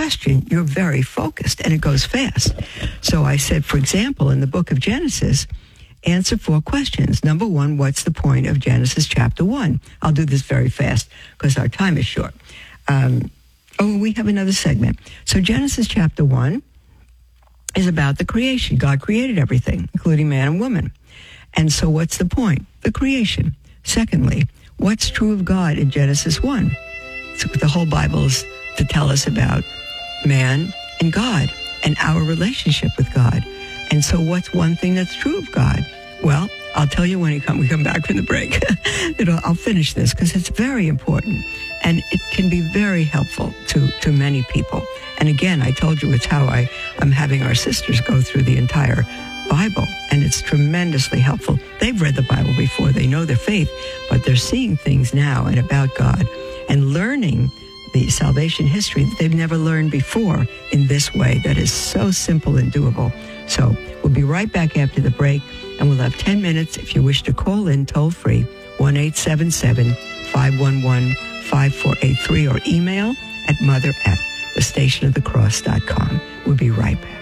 question, you're very focused and it goes fast. So I said, for example, in the book of Genesis, answer 4 questions. Number 1, what's the point of Genesis chapter 1? I'll do this very fast because our time is short. We have another segment. So Genesis chapter 1 is about the creation. God created everything, including man and woman. And so what's the point? The creation. Secondly, what's true of God in Genesis 1? So the whole Bible is to tell us about man and God and our relationship with God. And so what's one thing that's true of God? Well, I'll tell you when we come back from the break. I'll finish this because it's very important and it can be very helpful to many people. And again, I told you it's how I'm having our sisters go through the entire Bible, and it's tremendously helpful. They've read the Bible before, they know their faith, but they're seeing things now and about God and learning the salvation history that they've never learned before in this way that is so simple and doable. So we'll be right back after the break, and we'll have 10 minutes if you wish to call in toll-free, 1-877-511-5483, or email at mother@thestationofthecross.com. We'll be right back.